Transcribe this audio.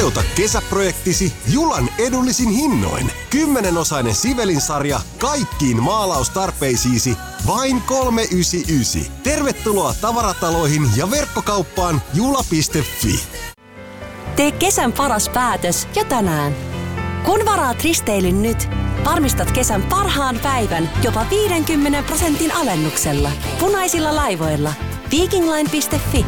Toteuta kesäprojektisi Julan edullisin hinnoin. 10-osainen Sivelin-sarja kaikkiin maalaustarpeisiisi vain 399. Tervetuloa tavarataloihin ja verkkokauppaan jula.fi. Tee kesän paras päätös jo tänään. Kun varaat risteilyn nyt, varmistat kesän parhaan päivän jopa 50% alennuksella. Punaisilla laivoilla. Vikingline.fi.